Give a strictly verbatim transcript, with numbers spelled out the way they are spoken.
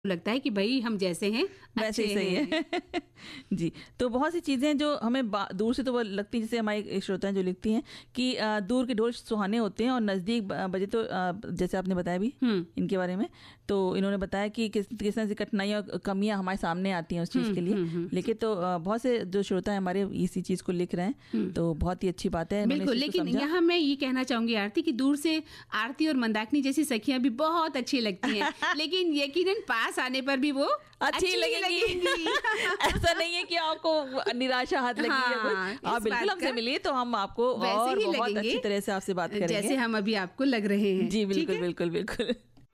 लगता है कि भाई हम जैसे हैं वैसे ही अच्छे सही हैं। है। जी, तो बहुत सी चीज़ें जो हमें बा दूर से तो वो लगती हैं, जैसे हमारी श्रोताएँ जो लिखती हैं कि अ, दूर के ढोल सुहाने होते हैं और नज़दीक ब बजे तो अ, जैसे आपने बताया भी हुँ, इनके बारे में, तो इन्होंने बताया कि किस किस तरह से कठिनाइयाँ और कमियाँ हमारे सामने आती हैं उस चीज़ हुँ, के लिए। हुँ, हुँ, लेकिन तो अ, बहुत से जो श्रोता हैं हमारे इसी चीज़ को लिख रहे हैं, हुँ। तो बहुत ही अच्छी बात है, इन्होंने इस बिल्कुल, चीज़ को लेकिन समझा। यहाँ मैं ये कहना चाहूँगी आरती कि दूर से आरती और मंदाकिनी जैसी सखियाँ भी बहुत अच्छी लगती हैं, लेकिन यकीनन पास आने पर भी वो अच्छी अच्छी ही लगेंगी। लगेंगी। ऐसा नहीं है कि आपको निराशा हाथ लगी या हाँ, कुछ। आप इस बिल्कुल बात हमसे का मिलिए तो हम आपको वैसे और ही बहुत लगेंगे अच्छी तरह से आपसे बात करेंगे। जैसे हम अभी आपको लग रहे हैं। जी, ठीक बिल्कुल, है? बिल्कुल, बिल्कुल।